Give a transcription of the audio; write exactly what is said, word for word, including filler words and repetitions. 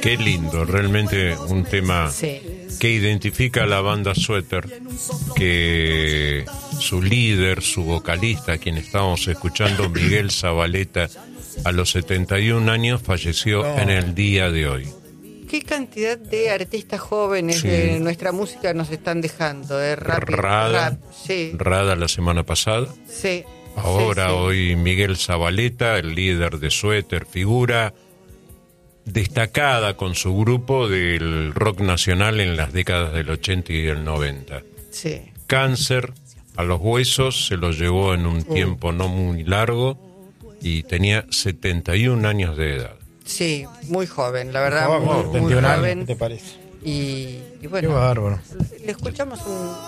Qué lindo, realmente un tema Sí. que identifica a la banda Suéter, que su líder, su vocalista, a quien estábamos escuchando, Miguel Zavaleta, a los setenta y un años falleció No. en el día de hoy. Qué cantidad de artistas jóvenes Sí. de nuestra música nos están dejando, ¿eh? Rap, Rada, rap, sí, Rada la semana pasada. sí. Ahora, sí, sí. hoy Miguel Zavaleta, el líder de Suéter, figura destacada con su grupo del rock nacional en las décadas del ochenta y del noventa. Sí. Cáncer a los huesos se lo llevó en un tiempo no muy largo y tenía setenta y un años de edad. Sí, muy joven, la verdad, Joven, muy, muy veintiún años, joven. ¿qué te parece? Y, y Qué bueno, bárbaro. le escuchamos un,